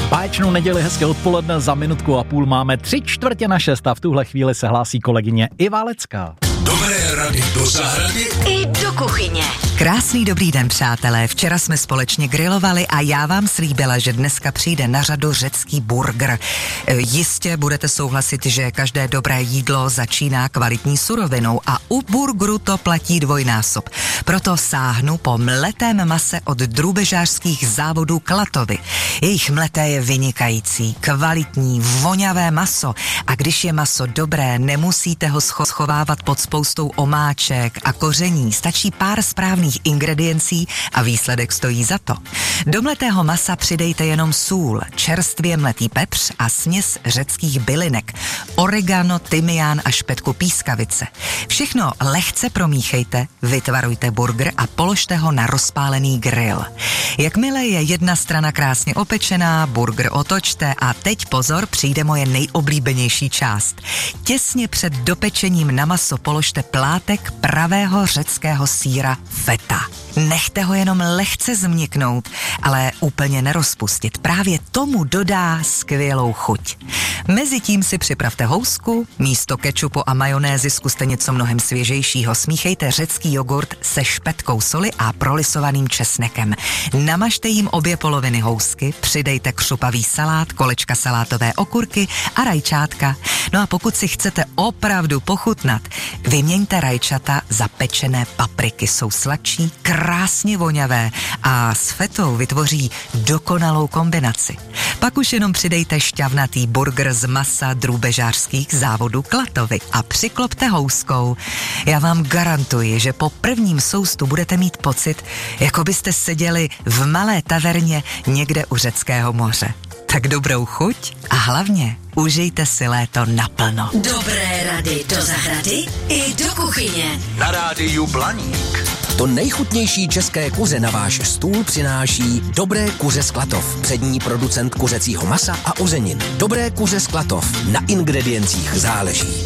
Báječnou neděli, hezké odpoledne, za minutku a půl máme 3/4 a v tuhle chvíli se hlásí kolegyně Iva Lecká. Dobré rady do zahrady i do kuchyně. Krásný dobrý den, přátelé. Včera jsme společně grilovali a já vám slíbila, že dneska přijde na řadu řecký burger. Jistě budete souhlasit, že každé dobré jídlo začíná kvalitní surovinou a u burgeru to platí dvojnásob. Proto sáhnu po mletém mase od drůbežářských závodů Klatovy. Jejich mleté je vynikající, kvalitní, voňavé maso a když je maso dobré, nemusíte ho schovávat pod spoustou omáček a koření. Stačí pár správných ingrediencí a výsledek stojí za to. Do mletého masa přidejte jenom sůl, čerstvě mletý pepř a směs řeckých bylinek, oregano, tymián a špetku pískavice. Všechno lehce promíchejte, vytvarujte burger a položte ho na rozpálený grill. Jakmile je jedna strana krásně opečená, burger otočte a teď pozor, přijde moje nejoblíbenější část. Těsně před dopečením na maso položte plátek pravého řeckého sýra feta. Nechte ho jenom lehce změknout, ale úplně nerozpustit. Právě tomu dodá skvělou chuť. Mezitím si připravte housku, místo kečupu a majonézy zkuste něco mnohem svěžejšího. Smíchejte řecký jogurt se špetkou soli a prolisovaným česnekem. Namažte jim obě poloviny housky, přidejte křupavý salát, kolečka salátové okurky a rajčátka. No a pokud si chcete opravdu pochutnat, vyměňte rajčata za pečené papriky. Jsou sladčí, krásně voňavé a s fetou vytvoří dokonalou kombinaci. Pak už jenom přidejte šťavnatý burger z masa drůbežářských závodů Klatovy a přiklopte houskou. Já vám garantuji, že po prvním soustu budete mít pocit, jako byste seděli v malé taverně někde u řeckého moře. Tak dobrou chuť a hlavně užijte si léto naplno. Dobré rady do zahrady i do kuchyně. na rádiu Blaník. To nejchutnější české kuře na váš stůl přináší Dobré kuře z Klatov, přední producent kuřecího masa a uzenin. Dobré kuře z Klatov, na ingrediencích záleží.